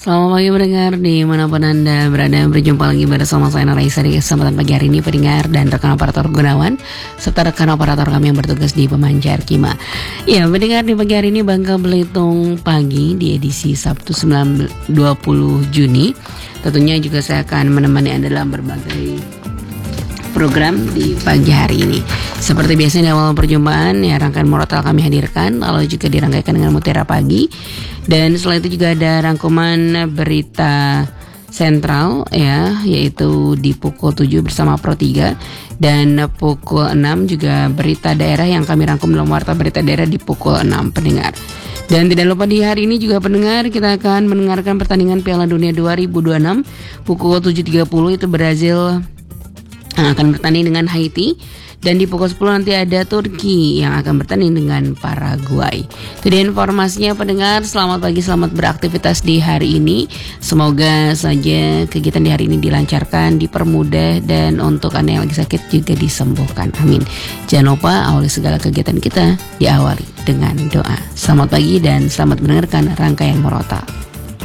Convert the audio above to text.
Selamat pagi pendengar dimanapun Anda berada. Berjumpa lagi bersama saya Raisa di kesempatan pagi hari ini pendengar dan rekan operator Gunawan serta rekan operator kami yang bertugas di Pemancar Kima. Ya pendengar, di pagi hari ini Bangka Belitung Pagi di edisi Sabtu 20 Juni. Tentunya juga saya akan menemani Anda dalam berbagai program di pagi hari ini. Seperti biasanya di awal perjumpaan ya, rangkaian murotal kami hadirkan, lalu juga dirangkaikan dengan Mutiara Pagi. Dan setelah itu juga ada rangkuman berita sentral ya, yaitu di pukul 7 bersama Pro 3, dan pukul 6 juga berita daerah yang kami rangkum dalam warta berita daerah di pukul 6 pendengar. Dan tidak lupa di hari ini juga pendengar, kita akan mendengarkan pertandingan Piala Dunia 2026 pukul 7.30, itu Brazil akan bertanding dengan Haiti, dan di pukul 10 nanti ada Turki yang akan bertanding dengan Paraguay. Itu dia informasinya pendengar. Selamat pagi, selamat beraktivitas di hari ini. Semoga saja kegiatan di hari ini dilancarkan, dipermudah, dan untuk Anda yang lagi sakit juga disembuhkan. Amin. Jangan lupa awali segala kegiatan kita diawali dengan doa. Selamat pagi dan selamat mendengarkan rangkaian murotal.